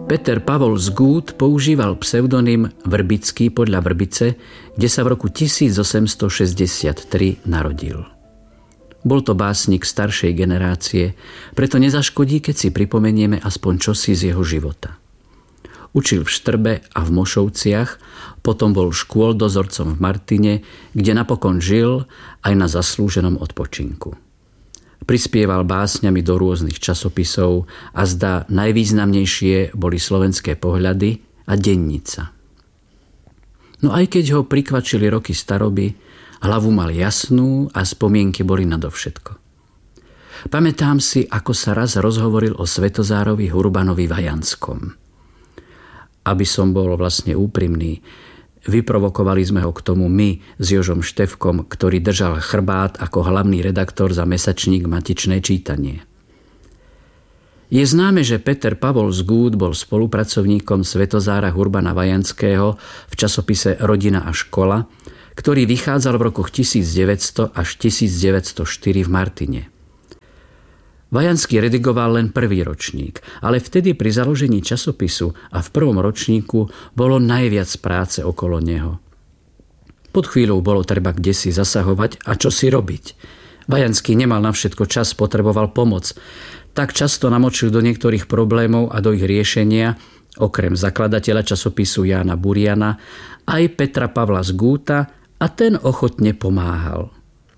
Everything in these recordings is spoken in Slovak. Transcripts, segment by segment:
Peter Pavol Zgúd používal pseudonym Vrbický podľa Vrbice, kde sa v roku 1863 narodil. Bol to básnik staršej generácie, preto nezaškodí, keď si pripomenieme aspoň čosi z jeho života. Učil v Štrbe a v Mošovciach, potom bol škôldozorcom v Martine, kde napokon žil aj na zaslúženom odpočinku. Prispieval básňami do rôznych časopisov a zdá najvýznamnejšie boli Slovenské pohľady a Dennica. No aj keď ho prikvačili roky staroby, hlavu mal jasnú a spomienky boli nadovšetko. Pamätám si, ako sa raz rozhovoril o Svetozárovi Hurbanovi Vajanskom. Aby som bol vlastne úprimný, vyprovokovali sme ho k tomu my s Jožom Štefkom, ktorý držal chrbát ako hlavný redaktor za mesačník Matičné čítanie. Je známe, že Peter Pavol Zgúd bol spolupracovníkom Svetozára Hurbana Vajanského v časopise Rodina a škola, ktorý vychádzal v rokoch 1900 až 1904 v Martine. Vajanský redigoval len prvý ročník, ale vtedy pri založení časopisu a v prvom ročníku bolo najviac práce okolo neho. Pod chvíľou bolo treba kdesi zasahovať a čo si robiť. Vajanský nemal na všetko čas, potreboval pomoc. Tak často namočil do niektorých problémov a do ich riešenia, okrem zakladateľa časopisu Jána Buriana, aj Petra Pavla Zgúta a ten ochotne pomáhal.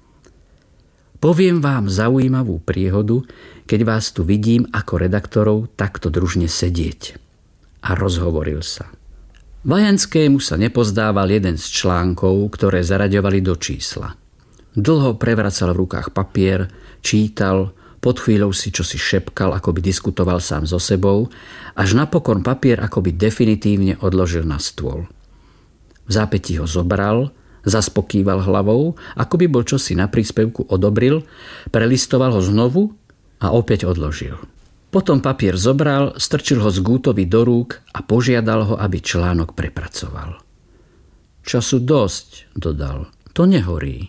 Poviem vám zaujímavú príhodu, keď vás tu vidím ako redaktorov takto družne sedieť. A rozhovoril sa. Vajanskému sa nepozdával jeden z článkov, ktoré zaraďovali do čísla. Dlho prevracal v rukách papier, čítal, pod chvíľou si čosi šepkal, ako by diskutoval sám so sebou, až napokon papier akoby definitívne odložil na stôl. V zápätí ho zobral, zaspokýval hlavou, ako by bol čosi na príspevku odobril, prelistoval ho znovu a opäť odložil. Potom papier zobral, strčil ho Zgútovi do rúk a požiadal ho, aby článok prepracoval. Času dosť, dodal, to nehorí.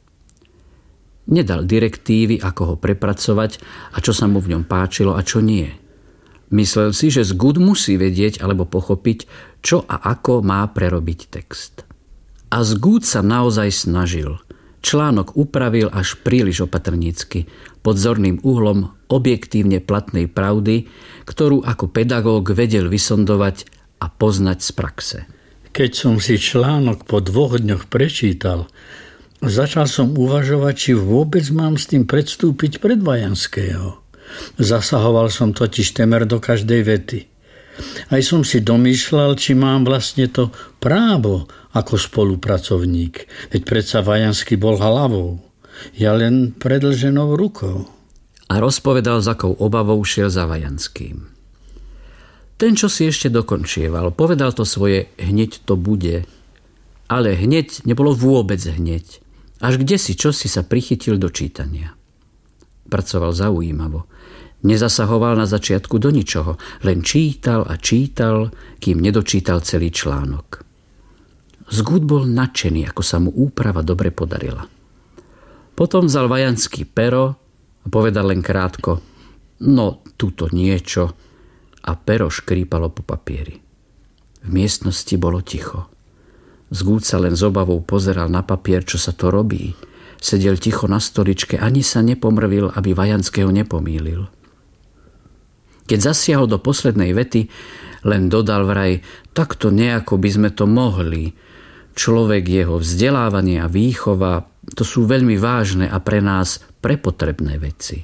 Nedal direktívy, ako ho prepracovať a čo sa mu v ňom páčilo a čo nie. Myslel si, že Zgúd musí vedieť alebo pochopiť, čo a ako má prerobiť text. A Zgúd sa naozaj snažil. Článok upravil až príliš opatrnícky, pod zorným uhlom objektívne platnej pravdy, ktorú ako pedagóg vedel vysondovať a poznať z praxe. Keď som si článok po 2 dňoch prečítal, začal som uvažovať, či vôbec mám s tým predstúpiť pred Vajanského. Zasahoval som totiž temer do každej vety. Aj som si domýšľal, či mám vlastne to právo ako spolupracovník. Veď predsa Vajanský bol hlavou. Ja len predĺženou rukou. A rozpovedal, s akou obavou šiel za Vajanským. Ten, čo si ešte dokončieval, povedal to svoje hneď to bude. Ale hneď nebolo vôbec hneď. Až kdesi čosi sa prichytil do čítania. Pracoval zaujímavo. Nezasahoval na začiatku do ničoho, len čítal a čítal, kým nedočítal celý článok. Zgúd bol nadšený, ako sa mu úprava dobre podarila. Potom vzal Vajanský pero a povedal len krátko, no tuto niečo, a pero škrípalo po papieri. V miestnosti bolo ticho. Zgúd sa len s obavou pozeral na papier, čo sa to robí. Sedel ticho na stoličke, ani sa nepomrvil, aby Vajanského nepomýlil. Keď zasiahol do poslednej vety, len dodal vraj, takto nejako by sme to mohli. Človek, jeho vzdelávanie a výchova, to sú veľmi vážne a pre nás prepotrebné veci.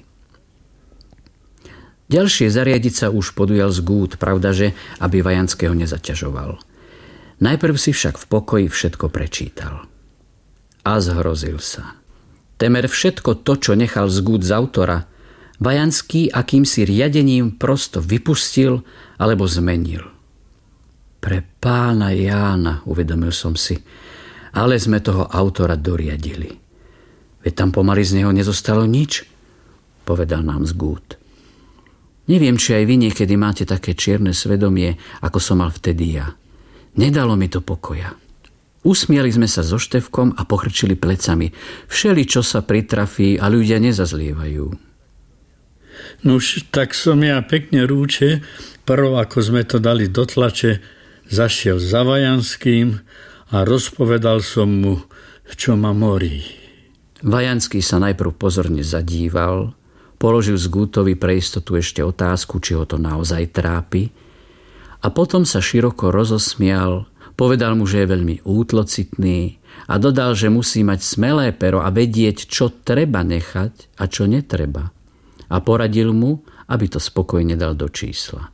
Ďalšie zariadiť sa už podujal Zgúd, pravdaže, aby Vajanského nezaťažoval. Najprv si však v pokoji všetko prečítal. A zhrozil sa. Temer všetko to, čo nechal Zgúd z autora, Vajanský akýmsi riadením prosto vypustil alebo zmenil. Pre pána Jána, uvedomil som si, ale sme toho autora doriadili. Veď tam pomaly z neho nezostalo nič, povedal nám Zgúd. Neviem, či aj vy niekedy máte také čierne svedomie, ako som mal vtedy ja. Nedalo mi to pokoja. Usmiali sme sa so Štefkom a pochrčili plecami. Všeli, čo sa pritrafí a ľudia nezazlievajú. Nuž, tak som ja pekne rúče, prv ako sme to dali do tlače, zašiel za Vajanským a rozpovedal som mu, čo ma morí. Vajanský sa najprv pozorne zadíval, položil Zgútovi pre istotu ešte otázku, či ho to naozaj trápi, a potom sa široko rozosmial, povedal mu, že je veľmi útlocitný a dodal, že musí mať smelé pero a vedieť, čo treba nechať a čo netreba. A poradil mu, aby to spokojne dal do čísla.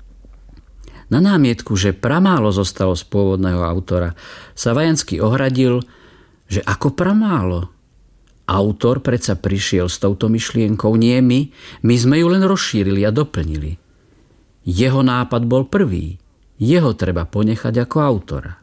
Na námietku, že pramálo zostalo z pôvodného autora, sa Vajanský ohradil, že ako pramálo. Autor predsa prišiel s touto myšlienkou, nie my sme ju len rozšírili a doplnili. Jeho nápad bol prvý, jeho treba ponechať ako autora.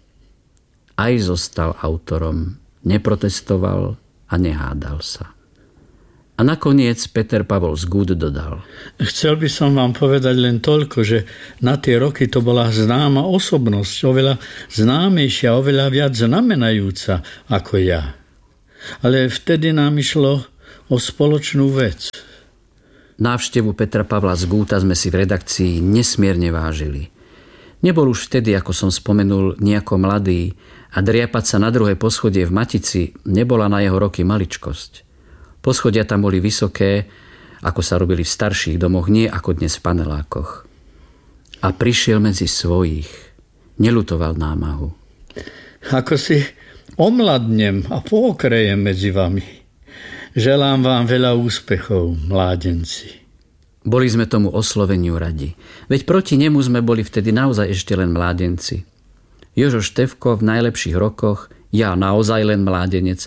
Aj zostal autorom, neprotestoval a nehádal sa. A nakoniec Peter Pavol Zgút dodal. Chcel by som vám povedať len toľko, že na tie roky to bola známa osobnosť, oveľa známejšia, oveľa viac znamenajúca ako ja. Ale vtedy nám išlo o spoločnú vec. Návštevu Petra Pavla Zgúta sme si v redakcii nesmierne vážili. Nebol už vtedy, ako som spomenul, nejako mladý a driapať sa na druhé poschodie v Matici nebola na jeho roky maličkosť. Poschodia tam boli vysoké, ako sa robili v starších domoch, nie ako dnes v panelákoch. A prišiel medzi svojich. Neľutoval námahu. Ako si omladnem a pookrejem medzi vami. Želám vám veľa úspechov, mládenci. Boli sme tomu osloveniu radi. Veď proti nemu sme boli vtedy naozaj ešte len mládenci. Jožo Štefko v najlepších rokoch, ja naozaj len mládenec.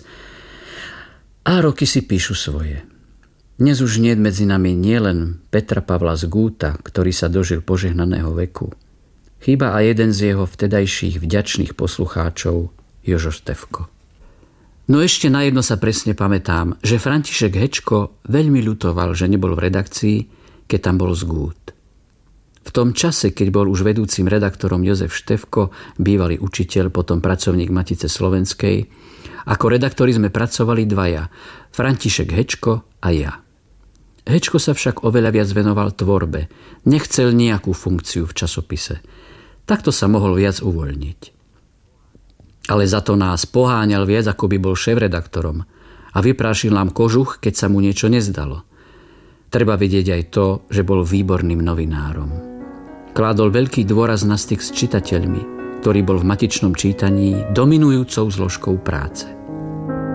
A roky si píšu svoje. Dnes už nie medzi nami nielen Petra Pavla Zgúta, ktorý sa dožil požehnaného veku. Chýba aj jeden z jeho vtedajších vďačných poslucháčov, Jožo Štefko. No ešte na jedno sa presne pamätám, že František Hečko veľmi ľutoval, že nebol v redakcii, keď tam bol Zgút. V tom čase, keď bol už vedúcim redaktorom Jozef Štefko, bývalý učiteľ, potom pracovník Matice slovenskej, ako redaktori sme pracovali dvaja, František Hečko a ja. Hečko sa však oveľa viac venoval tvorbe, nechcel nejakú funkciu v časopise. Takto sa mohol viac uvoľniť. Ale za to nás poháňal viac, ako by bol šéfredaktorom a vyprášil nám kožuch, keď sa mu niečo nezdalo. Treba vedieť aj to, že bol výborným novinárom. Kládol veľký dôraz na styk s čitateľmi, ktorý bol v matičnom čítaní dominujúcou zložkou práce.